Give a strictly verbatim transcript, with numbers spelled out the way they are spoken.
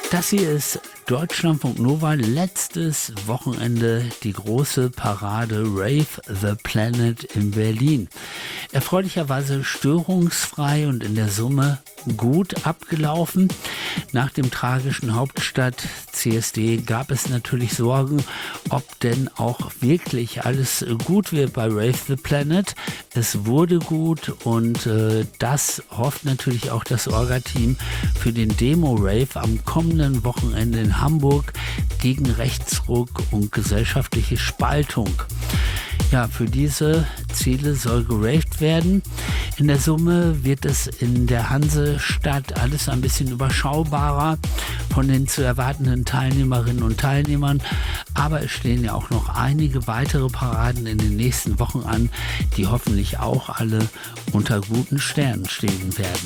Das hier ist Deutschlandfunk Nova, letztes Wochenende, die große Parade Rave the Planet in Berlin. Erfreulicherweise störungsfrei und in der Summe gut abgelaufen. Nach dem tragischen Hauptstadt-C S D gab es natürlich Sorgen, ob denn auch wirklich alles gut wird bei Rave the Planet. Es wurde gut und äh, das hofft natürlich auch das Orga-Team für den Demo-Rave am kommenden Wochenende in Hamburg gegen Rechtsruck und gesellschaftliche Spaltung. Ja, für diese Ziele soll geraved werden. In der Summe wird es in der Hansestadt alles ein bisschen überschaubarer von den zu erwartenden Teilnehmerinnen und Teilnehmern. Aber es stehen ja auch noch einige weitere Paraden in den nächsten Wochen an, die hoffentlich auch alle unter guten Sternen stehen werden.